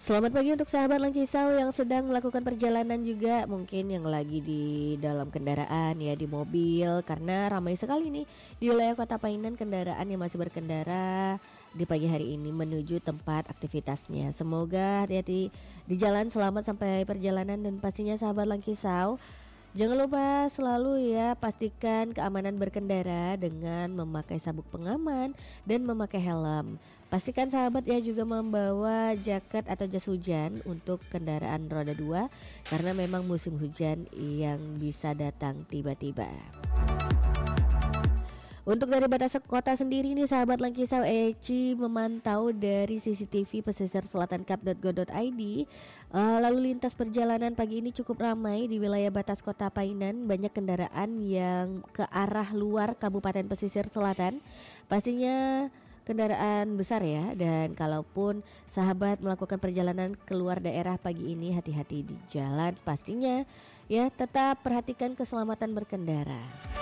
Selamat pagi untuk sahabat Langkisau yang sedang melakukan perjalanan juga, mungkin yang lagi di dalam kendaraan ya, di mobil, karena ramai sekali nih di wilayah Kota Painan kendaraan yang masih berkendara di pagi hari ini menuju tempat aktivitasnya. Semoga hati-hati di jalan, selamat sampai perjalanan, dan pastinya sahabat Langkisau, jangan lupa selalu ya pastikan keamanan berkendara dengan memakai sabuk pengaman dan memakai helm. Pastikan sahabat ya juga membawa jaket atau jas hujan untuk kendaraan roda 2 karena memang musim hujan yang bisa datang tiba-tiba. Untuk dari batas kota sendiri nih sahabat Langkisau, Eci memantau dari CCTV pesisir selatan kap.go.id. Lalu lintas perjalanan pagi ini cukup ramai di wilayah batas kota Painan. Banyak kendaraan yang ke arah luar Kabupaten Pesisir Selatan. Pastinya kendaraan besar ya. Dan kalaupun sahabat melakukan perjalanan keluar daerah pagi ini, hati-hati di jalan. Pastinya ya tetap perhatikan keselamatan berkendara.